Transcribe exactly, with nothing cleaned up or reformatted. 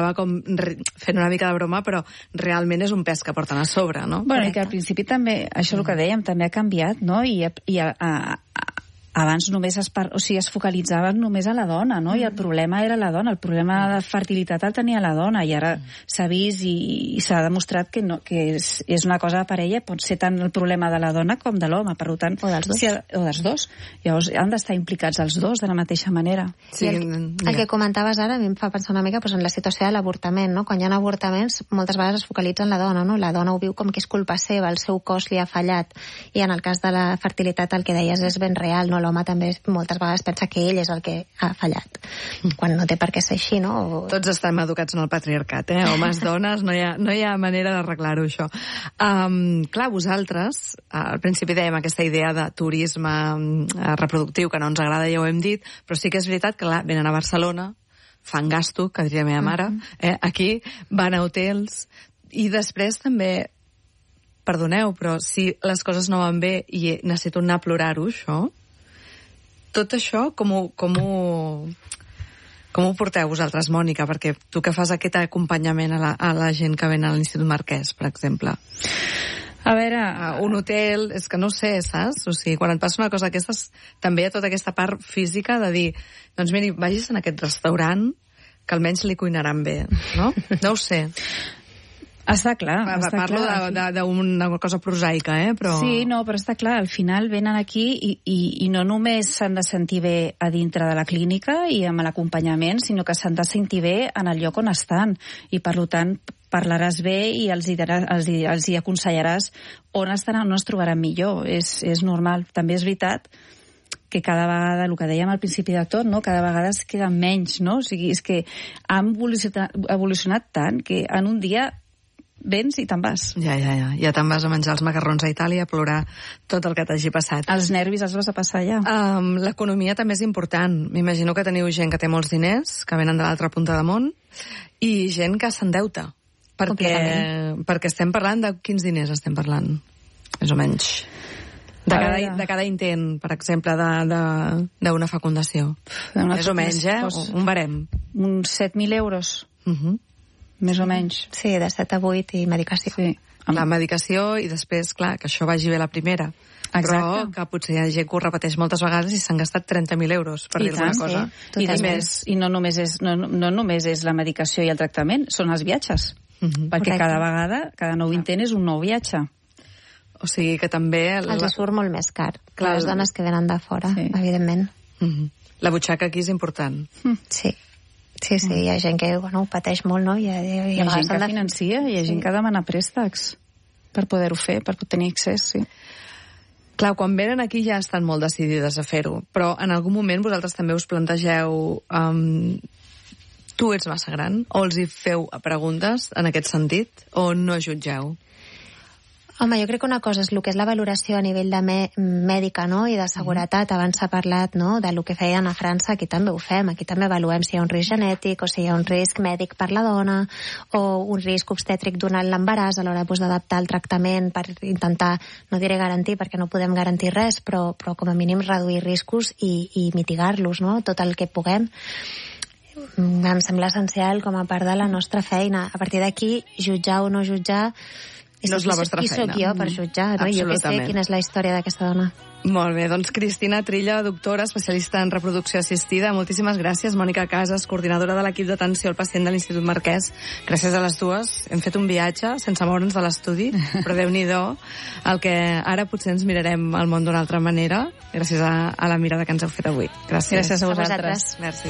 explicava com fent una mica de broma, però realment és un pes que porten a sobre, no? Bueno, i que al principi també, això és el que dèiem, també ha canviat, no? I, i a, a, abans només es, par... o sigui, es focalitzava només a la dona, no? I el problema era la dona, el problema de fertilitat el tenia la dona, i ara s'ha vist i, i s'ha demostrat que, no, que és, és una cosa de parella, pot ser tant el problema de la dona com de l'home, per tant... O dels dos. Si ha, o dels dos. Llavors han d'estar implicats els dos de la mateixa manera. Sí, el, el que comentaves ara a mi em fa pensar una mica doncs, en la situació de l'avortament, no? Quan hi ha avortaments, moltes vegades es focalitza en la dona, no? La dona ho viu com que és culpa seva, el seu cos li ha fallat, i en el cas de la fertilitat el que deies és ben real, no? L'home també moltes vegades pensa que ell és el que ha fallat, quan no té per què ser així, no? O... Tots estem educats en el patriarcat, eh? Homes, dones, no hi ha, no hi ha manera d'arreglar-ho, això. Um, clar, vosaltres, al principi dèiem aquesta idea de turisme uh, reproductiu, que no ens agrada, ja ho hem dit, però sí que és veritat que clar, venen a Barcelona, fan gasto, que diria la meva mare, eh? Aquí van a hotels, i després també, perdoneu, però si les coses no van bé i necessito anar a plorar-ho, això, tot això, com ho, com ho, com ho porteu vosaltres, Mònica? Perquè tu que fas aquest acompanyament a la, a la gent que ven a l'Institut Marquès, per exemple. A veure... Un hotel, és que no sé, saps? O sigui, quan et passa una cosa d'aquestes, també hi ha tota aquesta part física de dir, doncs miri, vagis en aquest restaurant que almenys li cuinaran bé, no? No ho sé. Està clar. Va, està parlo d'una cosa prosaica, eh? Però... Sí, no, però està clar, al final venen aquí i, i, i no només s'han de sentir bé a dintre de la clínica i amb l'acompanyament, sinó que s'han de sentir bé en el lloc on estan. I, per tant, parlaràs bé i els hi, daràs, els hi, els hi aconsellaràs on estaran, on es trobaran millor. És, és normal. També és veritat que cada vegada, el que dèiem al principi de tot, no? Cada vegada es queda menys, no? O sigui, és que ha evolucionat, evolucionat tant que en un dia vens i te'n vas. Ja, ja, ja. Ja te'n vas a menjar els macarrons a Itàlia, a plorar tot el que t'hagi passat. Els nervis els vas a passar ja. Um, L'economia també és important. M'imagino que teniu gent que té molts diners, que venen de l'altra punta de món, i gent que s'endeuta. Perquè, perquè estem parlant de quins diners estem parlant, més o menys. De cada, de cada intent, per exemple, d'una fecundació. Més o menys, eh? Un barem. Uns set mil euros. Uh -huh. Més o menys. Sí, de set a vuit i medicació. Sí. La medicació i després, clar, que això vagi bé la primera. Exacte. Però que potser hi ha gent que ho repeteix moltes vegades i s'han gastat trenta mil euros, per dir alguna cosa. Sí. I, més, I no només, és, no, no només és la medicació i el tractament, són els viatges. Uh -huh. Perquè Correcte. Cada vegada, cada nou intent és un nou viatge. O sigui que també... La... Els surt molt més car. Clar. Les dones que venen de fora, sí. Evidentment. Uh -huh. La butxaca aquí és important. Sí. Sí, sí, hi ha gent que bueno, pateix molt, no? Hi ha, hi ha, hi ha gent que de... financia, hi ha sí. gent que demana préstecs per poder-ho fer, per tenir accés, sí. Clar, quan venen aquí ja estan molt decidides a fer-ho, però en algun moment vosaltres també us plantegeu um, tu ets massa gran? O els hi feu preguntes en aquest sentit? O no jutgeu? Home, jo crec que una cosa és el que és la valoració a nivell de me mèdica, no?, i de seguretat. Abans s'ha parlat, no?, de lo que feien a França. Aquí també ho fem. Aquí també avaluem si hi ha un risc genètic o si hi ha un risc mèdic per la dona o un risc obstètric durant l'embaràs a l'hora pues, d'adaptar el tractament per intentar, no diré garantir perquè no podem garantir res, però, però com a mínim reduir riscos i, i mitigar-los, no?, tot el que puguem. Em sembla essencial com a part de la nostra feina. A partir d'aquí, jutjar o no jutjar no és la vostra qui feina. Qui soc jo per jutjar, no? Jo que sé quina és la història d'aquesta dona. Molt bé, doncs Cristina Trilla, doctora, especialista en reproducció assistida. Moltíssimes gràcies. Mònica Casas, coordinadora de l'equip d'atenció al pacient de l'Institut Marquès. Gràcies a les dues. Hem fet un viatge sense moure'ns de l'estudi, però Déu-n'hi-do, el que ara potser ens mirarem el món d'una altra manera, gràcies a, a la mirada que ens heu fet avui. Gràcies. Gràcies a vosaltres. Merci.